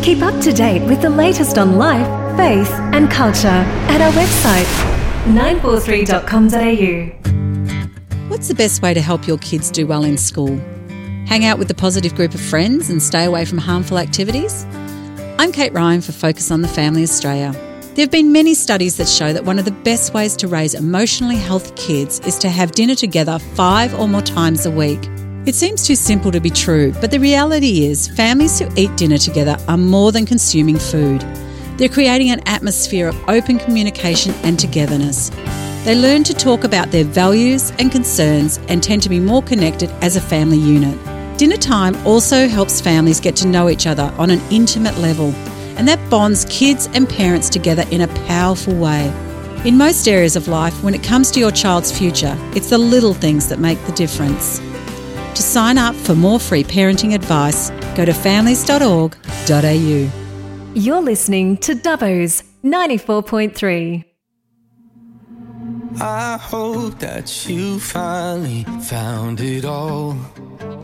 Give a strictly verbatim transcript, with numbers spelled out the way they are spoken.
Keep up to date with the latest on life, faith and culture at our website, nine four three dot com dot a u. What's the best way to help your kids do well in school? Hang out with a positive group of friends and stay away from harmful activities? I'm Kate Ryan for Focus on the Family Australia. There have been many studies that show that one of the best ways to raise emotionally healthy kids is to have dinner together five or more times a week. It seems too simple to be true, but the reality is families who eat dinner together are more than consuming food. They're creating an atmosphere of open communication and togetherness. They learn to talk about their values and concerns and tend to be more connected as a family unit. Dinner time also helps families get to know each other on an intimate level, and that bonds kids and parents together in a powerful way. In most areas of life, when it comes to your child's future, it's the little things that make the difference. To sign up for more free parenting advice, go to families dot org dot a u. You're listening to Dubbo's ninety-four point three. I hope that you finally found it all.